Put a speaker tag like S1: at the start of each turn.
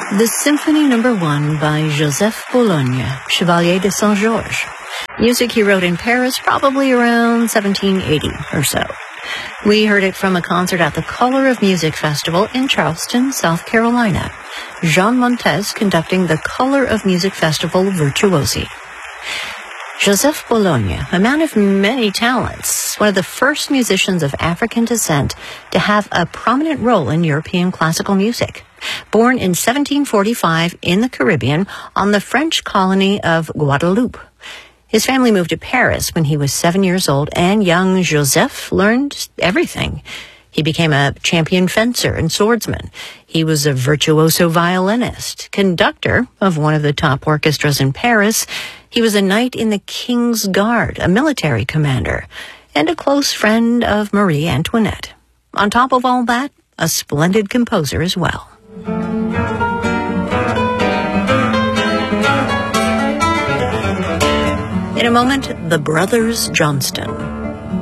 S1: The Symphony No. 1 by Joseph Boulogne, Chevalier de Saint-Georges. Music he wrote in Paris probably around 1780 or so. We heard it from a concert at the Color of Music Festival in Charleston, South Carolina. Jean Montes conducting the Color of Music Festival Virtuosi. Joseph Boulogne, a man of many talents, one of the first musicians of African descent to have a prominent role in European classical music. Born in 1745 in the Caribbean on the French colony of Guadeloupe. His family moved to Paris when he was 7 years old, and young Joseph learned everything. He became a champion fencer and swordsman. He was a virtuoso violinist, conductor of one of the top orchestras in Paris. He was a knight in the King's Guard, a military commander, and a close friend of Marie Antoinette. On top of all that, a splendid composer as well. In a moment, the Brothers Johnston.